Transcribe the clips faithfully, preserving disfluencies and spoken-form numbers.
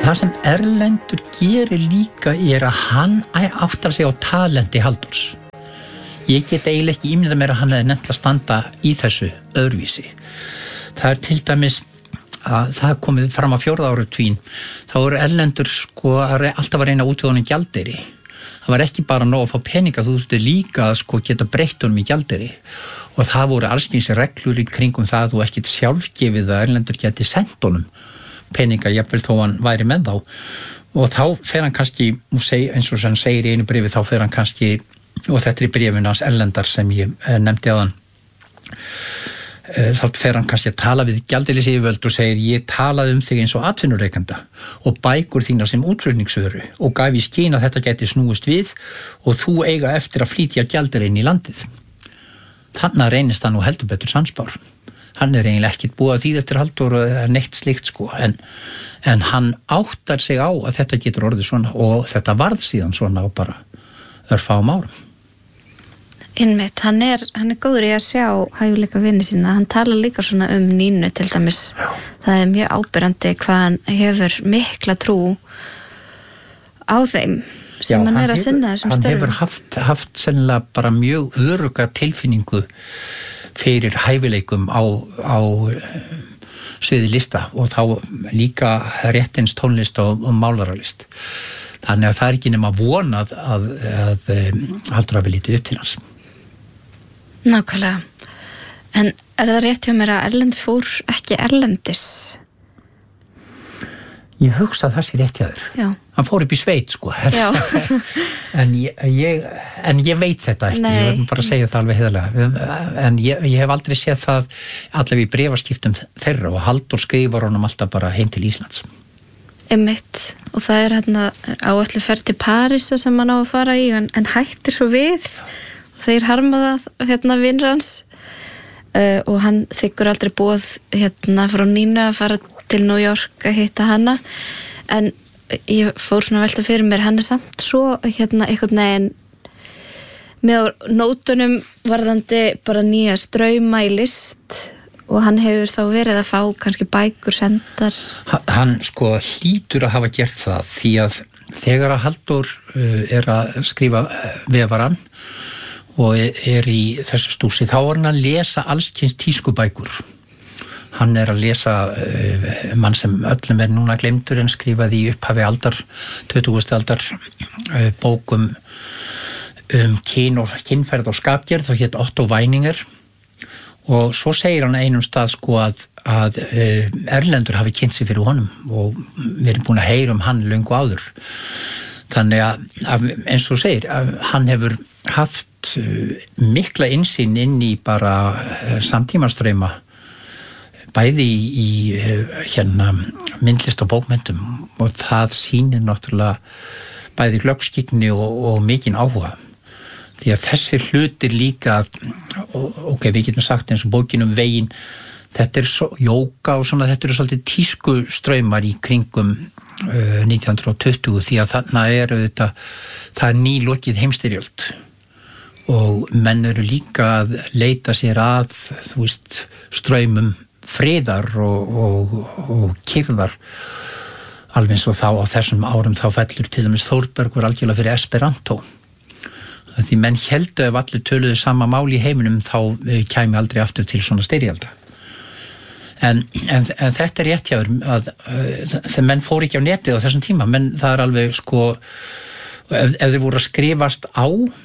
Það sem Erlendur gerir líka er að hann áttar sig á talenti Halldórs. Ég get eiginlega ekki ímyndað mér að hann hefði nefnt að standa í þessu öðruvísi. Það er til dæmis að það komið fram á fjórða áratuginn, þá er Erlendur sko alltaf að reyna út í honum gjaldeyri. Það var ekki bara nóg að fá peninga, þú þurfti líka að sko geta breytt honum í gjaldeyri. Og það voru alls kyns reglur í kringum það að þú ekkert sjálfgefið að Erlendur geti sent honum peninga, jafnvel þó hann væri með þá. Og þá fer hann kannski, eins og sem hann segir í einu bréfi, þá fer hann kannski, og þetta er í bréfinu hans Erlendar sem ég nefndi áðan, þá fer hann kannski að tala við gjaldeyrisyfirvöld og segir: ég talaði um þig eins og atvinnureikanda og bækur þínar sem útflutningsvöru og gaf í skyn að þetta gæti snúist við og þú eiga eftir að flytja gjaldeyri inn í landið. Þannig reynist það nú heldur betur sannspár. Hann er eiginlega ekkert búið að því eftir Halldór eða neitt slíkt sko, en, en hann áttar sig á að þetta getur orðið svona og þetta varð síðan svona og bara örfáum árum. Einmitt, hann er, hann er góður í að sjá hæfileika vini sína, hann talar líka svona um Nínu til dæmis. Já. Það er mjög ábyrrandi hvað hann hefur mikla trú á þeim sem Já, hann er að hefur, sinna þessum störfum. Hann hefur haft, haft sennilega bara mjög öruga tilfinningu fyrir hæfileikum á, á sviði lista og þá líka réttins tónlist og, og málaralist. Þannig að það er ekki nema vonað að, að, að Halldór hafi litið upp til hans. Nákvæmlega. En er það rétt hjá mér að Erlend fór ekki erlendis? Ég hugsa að það sé rétt hjá þér. Já. Hann fór upp í sveit, sko. Já. en, ég, ég, en ég veit þetta ekki. Nei. Ég vil bara segja það alveg heiðarlega. En ég, ég hef aldrei séð það allavega í bréfaskiptum þeirra og Halldór skrifar honum alltaf bara heim til Íslands. Einmitt. Og það er hérna áætlu ferð til París sem hann á að fara í en, en hættir svo við. Þeir harma það hérna vinur hans uh, og hann þykkur aldrei boð hérna frá Nínu að fara til New York að hitta hana en ég fór svona velta fyrir mér hann er samt svo hérna einhvern veginn með nótunum varðandi bara nýja strauma í list og hann hefur þá verið að fá kannski bækur sendar. Hann sko hlýtur að hafa gert það því að þegar að Halldór uh, er að skrifa uh, vefaran og er í þessu stúsi þá er hann að lesa allskyns tískubækur. Hann er að lesa uh, mann sem öllum er núna gleymdur en skrifaði í upphafi aldar, tuttugustu aldar uh, bókum um kyn og kynferð og skapgerð, þá hét Otto Weininger og svo segir hann einum stað sko að, að uh, Erlendur hafi kynnt sig fyrir honum og við erum búin að heyra um hann löngu áður. Þannig að, að eins og segir, að hann hefur haft mikla innsýn inn í bara samtímaströyma bæði í, í hérna myndlist og bókmyndum og það sýnir náttúrulega bæði glöggskygni og, og mikinn áhuga því að þessir hlutir líka ok, við getum sagt eins og bókin um veginn þetta er svo jóga og svona þetta eru svolítið tísku straumar í kringum uh, nítján hundruð tuttugu því að þarna er þetta það er nýlokið heimsstyrjöld og menn eru líka að leita sér að, þú veist, straumum friðar og, og, og kyrðar alveg eins og þá á þessum árum þá fellur til dæmis Þórbergur algjörlega fyrir Esperanto. Því menn héldu ef allir töluðu sama máli í heiminum þá kæmi aldrei aftur til svona styrjalda. En, en, en þetta er rétt hjá þér að þegar menn fór ekki á netið á þessum tíma, menn það er alveg sko, ef, ef þeir voru að skrifast á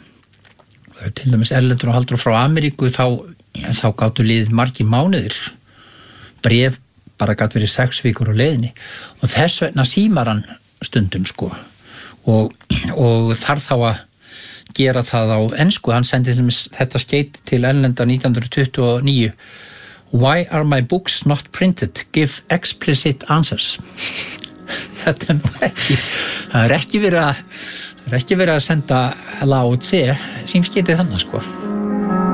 til dæmis Erlendur og Halldór frá Ameríku þá, þá gátu liðið margir mánuðir bréf bara gat verið sex vikur á leiðinni og þess vegna símar hann stundum sko og, og þarf þá að gera það á ensku, hann sendi til dæmis þetta skeit til Erlendar nítján hundruð tuttugu og níu Why are my books not printed? Give explicit answers. Þetta er nú ekki það er ekki verið að Það er ekki verið að senda Lao Tse símskeitið þannig, sko.